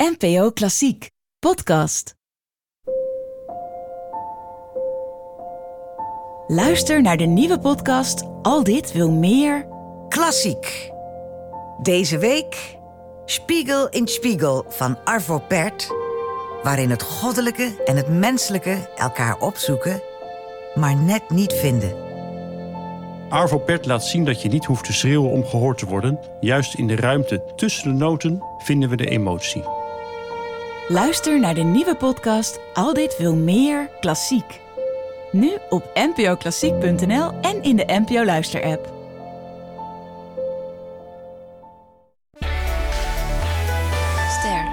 NPO Klassiek podcast. Luister naar de nieuwe podcast Al dit wil meer Klassiek. Deze week Spiegel in Spiegel van Arvo Pärt, waarin het goddelijke en het menselijke elkaar opzoeken, maar net niet vinden. Arvo Pärt laat zien dat je niet hoeft te schreeuwen om gehoord te worden. Juist in de ruimte tussen de noten vinden we de emotie. Luister naar de nieuwe podcast Al dit wil meer Klassiek. Nu op npoklassiek.nl en in de NPO Luister-app. Ster.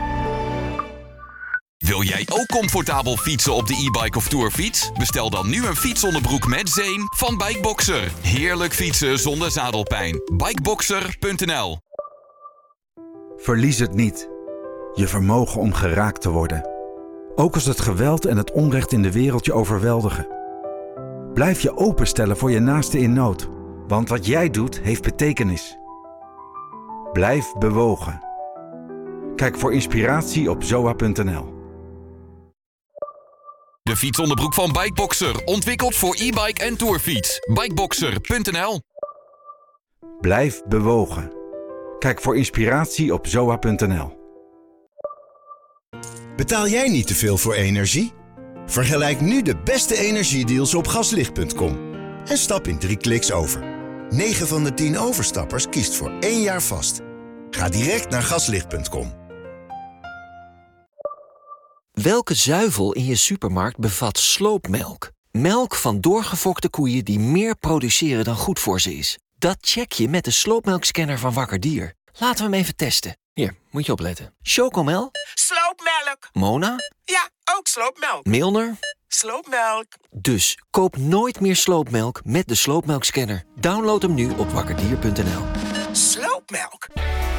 Wil jij ook comfortabel fietsen op de e-bike of tourfiets? Bestel dan nu een fietsonderbroek met zeem van Bikeboxer. Heerlijk fietsen zonder zadelpijn. Bikeboxer.nl. Verlies het niet. Je vermogen om geraakt te worden. Ook als het geweld en het onrecht in de wereld je overweldigen. Blijf je openstellen voor je naaste in nood. Want wat jij doet, heeft betekenis. Blijf bewogen. Kijk voor inspiratie op zoa.nl. De fietsonderbroek van Bikeboxer. Ontwikkeld voor e-bike en tourfiets. Bikeboxer.nl. Blijf bewogen. Kijk voor inspiratie op zoa.nl. Betaal jij niet te veel voor energie? Vergelijk nu de beste energiedeals op gaslicht.com. En stap in 3 kliks over. 9 van de 10 overstappers kiest voor 1 jaar vast. Ga direct naar gaslicht.com. Welke zuivel in je supermarkt bevat sloopmelk? Melk van doorgefokte koeien die meer produceren dan goed voor ze is. Dat check je met de sloopmelkscanner van Wakker Dier. Laten we hem even testen. Hier, moet je opletten. Chocomel? Sloopmelk. Mona? Ja, ook sloopmelk. Milner? Sloopmelk. Dus koop nooit meer sloopmelk met de sloopmelkscanner. Download hem nu op wakkerdier.nl. Sloopmelk.